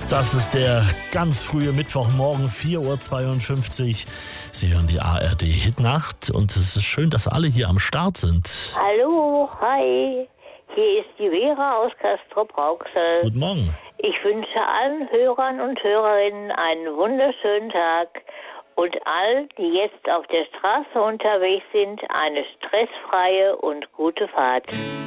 Das ist der ganz frühe Mittwochmorgen, 4:52 Uhr. Sie hören die ARD Hitnacht und es ist schön, dass alle hier am Start sind. Hallo, hi. Hier ist die Vera aus Castrop-Rauxel. Guten Morgen. Ich wünsche allen Hörern und Hörerinnen einen wunderschönen Tag und all, die jetzt auf der Straße unterwegs sind, eine stressfreie und gute Fahrt.